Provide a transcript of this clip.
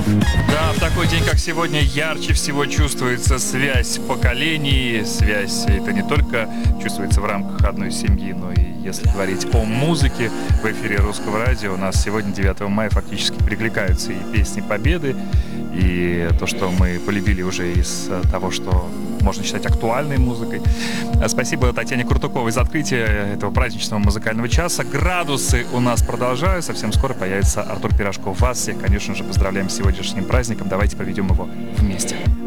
Да, в такой день, как сегодня, ярче всего чувствуется связь поколений. Связь это не только чувствуется в рамках одной семьи, но и если говорить о музыке в эфире Русского радио, у нас сегодня 9 мая фактически перекликаются и песни Победы, и то, что мы полюбили уже из того, что можно считать актуальной музыкой. Спасибо Татьяне Куртуковой за открытие этого праздничного музыкального часа. Градусы у нас продолжаются. Совсем скоро появится Артур Пирожков. Вас всех, конечно же, поздравляем с сегодняшним праздником. Давайте проведем его вместе.